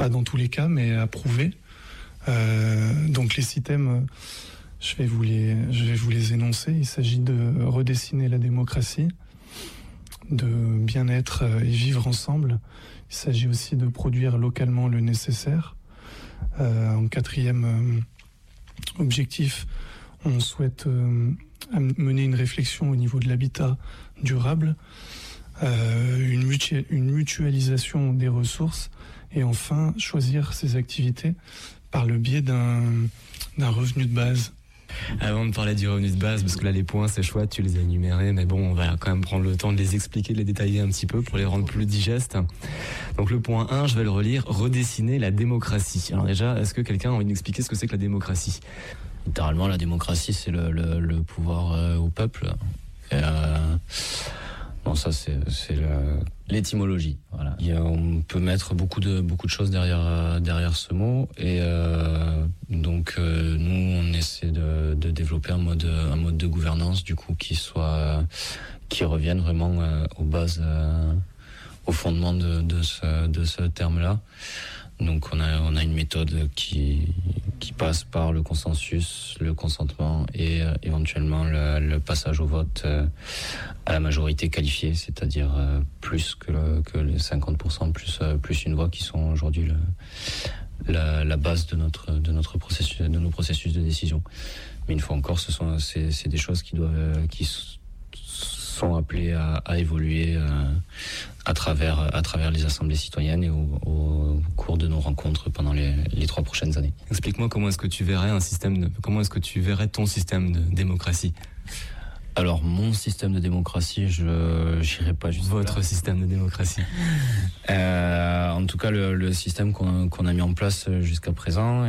pas dans tous les cas, mais approuvé. Donc les 6 thèmes, je vais vous les énoncer. Il s'agit de redessiner la démocratie, de bien-être et vivre ensemble. Il s'agit aussi de produire localement le nécessaire. En 4e objectif, on souhaite mener une réflexion au niveau de l'habitat durable, une mutualisation des ressources et enfin choisir ses activités par le biais d'un revenu de base. Avant de parler du revenu de base, parce que là les points c'est chouette, tu les as énumérés, mais bon on va quand même prendre le temps de les expliquer, de les détailler un petit peu pour les rendre plus digestes. Donc le point 1, je vais le relire, redessiner la démocratie. Alors déjà, est-ce que quelqu'un a envie d'expliquer ce que c'est que la démocratie ? Littéralement la démocratie c'est le pouvoir au peuple. Bon, ça c'est l'étymologie. Voilà. On peut mettre beaucoup de choses derrière ce mot et donc nous on essaie de développer un mode de gouvernance du coup qui revienne vraiment aux bases, au fondement de ce terme-là. Donc on a une méthode qui passe par le consensus, le consentement et éventuellement le passage au vote à la majorité qualifiée, c'est-à-dire plus que les 50% plus une voix qui sont aujourd'hui la base de notre processus, de nos processus de décision. Mais une fois encore, c'est des choses qui sont appelées à évoluer à travers les assemblées citoyennes et au cours de nos rencontres pendant les 3 prochaines années. Explique-moi comment est-ce que tu verrais ton système de démocratie ? Alors mon système de démocratie, je n'irai pas juste votre système de démocratie. En tout cas, le système qu'on a mis en place jusqu'à présent,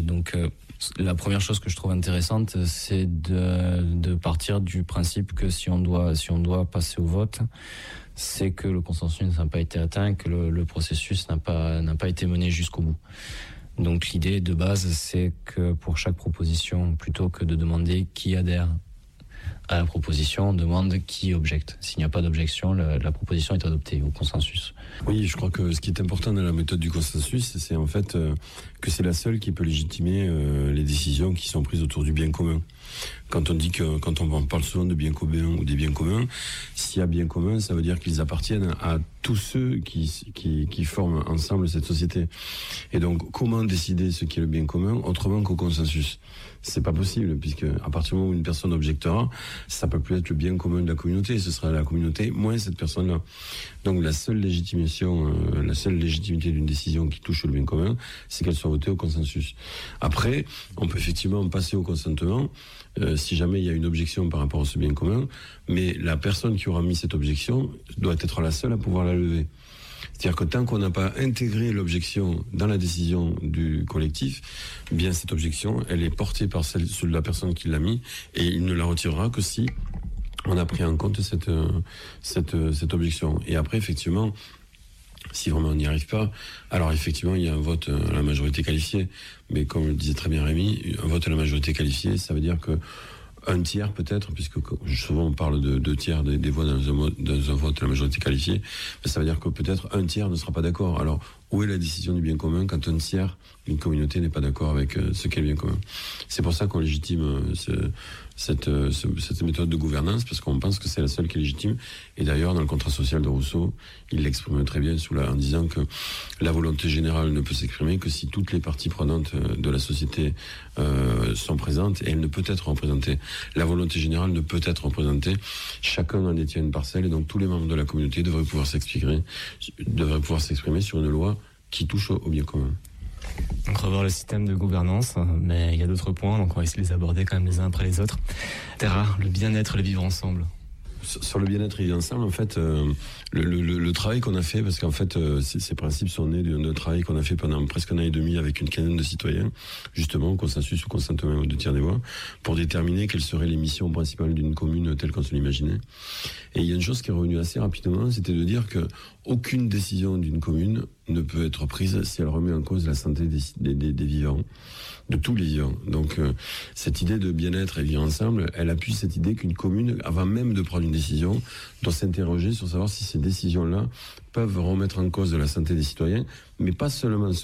la première chose que je trouve intéressante, c'est de partir du principe que si on doit passer au vote, c'est que le consensus n'a pas été atteint, que le processus n'a pas été mené jusqu'au bout. Donc l'idée de base, c'est que pour chaque proposition, plutôt que de demander qui adhère à la proposition, on demande qui objecte. S'il n'y a pas d'objection, la proposition est adoptée au consensus. Oui, je crois que ce qui est important dans la méthode du consensus, c'est en fait que c'est la seule qui peut légitimer les décisions qui sont prises autour du bien commun. Quand on parle souvent de bien commun ou des biens communs, s'il y a bien commun, ça veut dire qu'ils appartiennent à tous ceux qui forment ensemble cette société. Et donc, comment décider ce qui est le bien commun autrement qu'au consensus ? C'est pas possible, puisque à partir du moment où une personne objectera, ça peut plus être le bien commun de la communauté, ce sera la communauté moins cette personne-là. Donc la seule légitimité d'une décision qui touche le bien commun, c'est qu'elle soit votée au consensus. Après, on peut effectivement passer au consentement, si jamais il y a une objection par rapport à ce bien commun, mais la personne qui aura mis cette objection doit être la seule à pouvoir la lever. C'est-à-dire que tant qu'on n'a pas intégré l'objection dans la décision du collectif, bien cette objection, elle est portée par celle de la personne qui l'a mis, et il ne la retirera que si on a pris en compte cette objection. Et après, effectivement, si vraiment on n'y arrive pas, alors effectivement, il y a un vote à la majorité qualifiée. Mais comme le disait très bien Rémi, un vote à la majorité qualifiée, ça veut dire que un tiers peut-être, puisque souvent on parle de 2 tiers des voix dans un vote à la majorité qualifiée, mais ça veut dire que peut-être un tiers ne sera pas d'accord. Alors, où est la décision du bien commun quand un tiers d'une communauté n'est pas d'accord avec ce qu'est le bien commun ? C'est pour ça qu'on légitime cette méthode de gouvernance, parce qu'on pense que c'est la seule qui est légitime. Et d'ailleurs, dans le contrat social de Rousseau, il l'exprime très bien en disant que la volonté générale ne peut s'exprimer que si toutes les parties prenantes de la société sont présentes, et elle ne peut être représentée. La volonté générale ne peut être représentée. Chacun en détient une parcelle, et donc tous les membres de la communauté devraient pouvoir s'exprimer sur une loi qui touche au bien commun. Donc revoir le système de gouvernance, mais il y a d'autres points, donc on va essayer de les aborder quand même les uns après les autres. Terra, le bien-être, le vivre ensemble. Sur le bien-être et vivre ensemble, en fait, le travail qu'on a fait, parce qu'en fait, ces principes sont nés d'un travail qu'on a fait pendant presque 1 an et demi avec une quinzaine de citoyens, justement, au consensus ou consentement aux 2 tiers des voix, pour déterminer quelles seraient les missions principales d'une commune telle qu'on se l'imaginait. Et il y a une chose qui est revenue assez rapidement, c'était de dire que aucune décision d'une commune ne peut être prise si elle remet en cause la santé des vivants, de tous les vivants. Donc cette idée de bien-être et vivre ensemble, elle appuie cette idée qu'une commune, avant même de prendre une décision, doit s'interroger sur savoir si ces décisions-là peuvent remettre en cause la santé des citoyens, mais pas seulement